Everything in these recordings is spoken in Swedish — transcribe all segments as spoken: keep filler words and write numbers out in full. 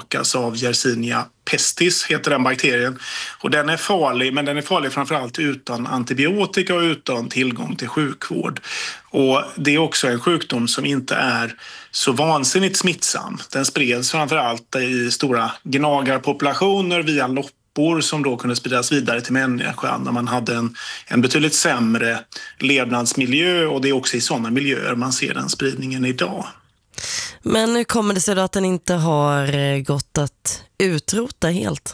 orsakas av Yersinia pestis, heter den bakterien. Och den är farlig, men den är farlig framförallt utan antibiotika och utan tillgång till sjukvård. Och det är också en sjukdom som inte är så vansinnigt smittsam. Den spreds framförallt i stora gnagarpopulationer via loppor som då kunde spridas vidare till människan när man hade en, en betydligt sämre levnadsmiljö, och det är också i sådana miljöer man ser den spridningen idag. Men hur kommer det sig då att den inte har gått att utrota helt?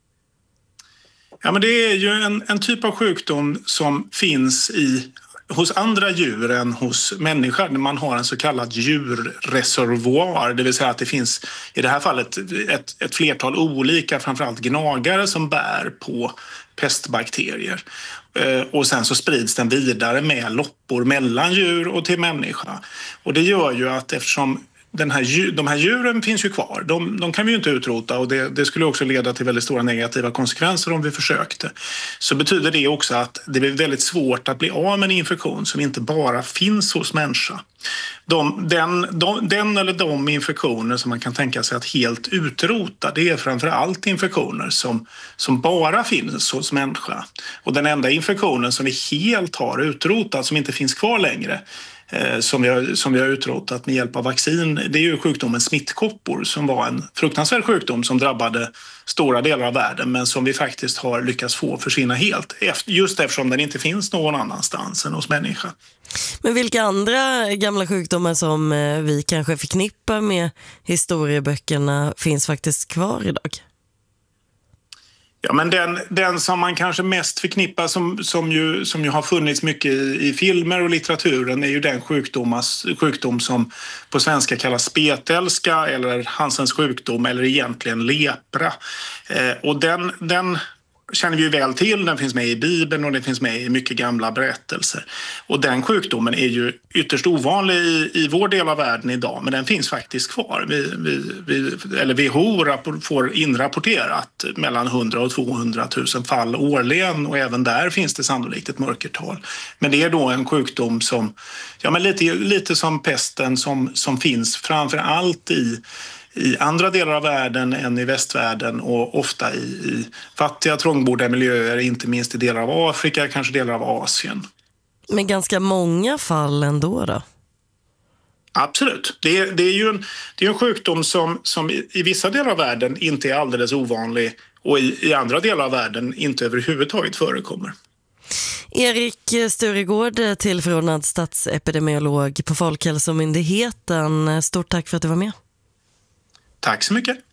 Ja, men det är ju en, en typ av sjukdom som finns i, hos andra djur än hos människor. Man har en så kallad djurreservoar, det vill säga att det finns i det här fallet ett, ett flertal olika, framförallt gnagare, som bär på pestbakterier. Och sen så sprids den vidare med loppor mellan djur och till människa. Och det gör ju att eftersom den här, de här djuren finns ju kvar, de, de kan vi ju inte utrota, och det, det skulle också leda till väldigt stora negativa konsekvenser om vi försökte. Så betyder det också att det blir väldigt svårt att bli av med en infektion som inte bara finns hos människa. De, den, de, den eller de infektioner som man kan tänka sig att helt utrota, det är framförallt infektioner som, som bara finns hos människa. Och den enda infektionen som vi helt har utrotat, som inte finns kvar längre, Som vi, har, som vi har utrotat med hjälp av vaccin, det är ju sjukdomen smittkoppor, som var en fruktansvärd sjukdom som drabbade stora delar av världen, men som vi faktiskt har lyckats få försvinna helt, just eftersom den inte finns någon annanstans än hos människa. Men vilka andra gamla sjukdomar som vi kanske förknippar med historieböckerna finns faktiskt kvar idag? Ja, men den, den som man kanske mest förknippar som, som, ju, som ju har funnits mycket i, i filmer och litteraturen är ju den sjukdomas, sjukdom som på svenska kallas spetälska eller Hansens sjukdom, eller egentligen lepra. Eh, och den... den känner vi ju väl till, den finns med i Bibeln och den finns med i mycket gamla berättelser. Och den sjukdomen är ju ytterst ovanlig i, i vår del av världen idag, men den finns faktiskt kvar. Vi, vi, vi, eller W H O får inrapporterat mellan hundra och tvåhundratusen fall årligen, och även där finns det sannolikt ett mörkertal. Men det är då en sjukdom som, ja, men lite, lite som pesten, som, som finns framför allt i i andra delar av världen än i västvärlden, och ofta i, i fattiga, trångbodda miljöer, inte minst i delar av Afrika, kanske delar av Asien. Men ganska många fall ändå då? Absolut. Det är, det är ju en, det är en sjukdom som, som i, i vissa delar av världen inte är alldeles ovanlig, och i, i andra delar av världen inte överhuvudtaget förekommer. Erik Sturegård, tillförordnad statsepidemiolog på Folkhälsomyndigheten. Stort tack för att du var med. Tack så mycket.